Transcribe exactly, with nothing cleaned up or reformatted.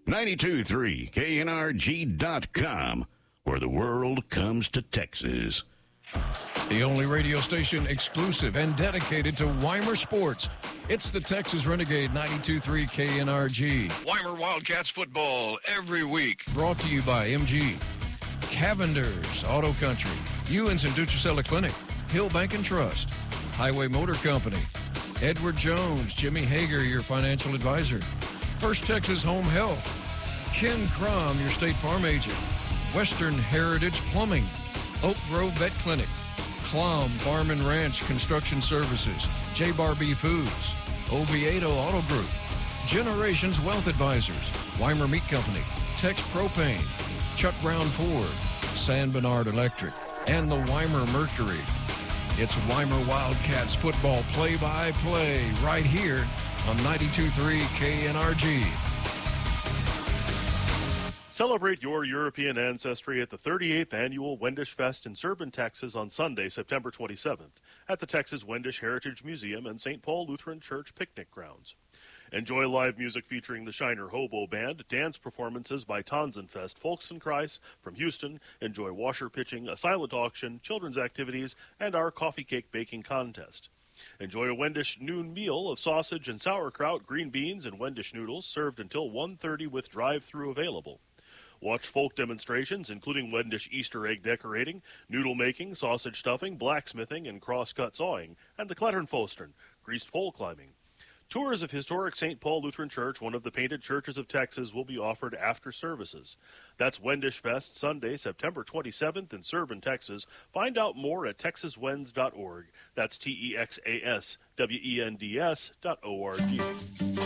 ninety-two point three K N R G dot com, where the world comes to Texas. The only radio station exclusive and dedicated to Weimar sports. It's the Texas Renegade ninety-two point three K N R G. Weimar Wildcats football every week. Brought to you by M G, Cavender's Auto Country, Ewens and Dutricella Clinic, Hill Bank and Trust, Highway Motor Company, Edward Jones, Jimmy Hager, your financial advisor, First Texas Home Health, Ken Crum, your State Farm agent, Western Heritage Plumbing, Oak Grove Vet Clinic, Klum Farm and Ranch Construction Services, J. Barbie Foods, Oviedo Auto Group, Generations Wealth Advisors, Weimar Meat Company, Tex Propane, Chuck Brown Ford, San Bernard Electric, and the Weimar Mercury. It's Weimar Wildcats football play-by-play right here on ninety-two point three K N R G. Celebrate your European ancestry at the thirty-eighth Annual Wendish Fest in Serban, Texas on Sunday, September twenty-seventh at the Texas Wendish Heritage Museum and Saint Paul Lutheran Church picnic grounds. Enjoy live music featuring the Shiner Hobo Band, dance performances by Tanzenfest Volksenkreis from Houston, enjoy washer pitching, a silent auction, children's activities, and our coffee cake baking contest. Enjoy a Wendish noon meal of sausage and sauerkraut, green beans, and Wendish noodles served until one thirty with drive-through available. Watch folk demonstrations, including Wendish Easter egg decorating, noodle making, sausage stuffing, blacksmithing, and cross-cut sawing, and the Kletternfostern, greased pole climbing. Tours of historic Saint Paul Lutheran Church, one of the painted churches of Texas, will be offered after services. That's Wendish Fest, Sunday, September twenty-seventh in Serban, Texas. Find out more at texas wends dot org. That's T E X A S W E N D S dot O R G.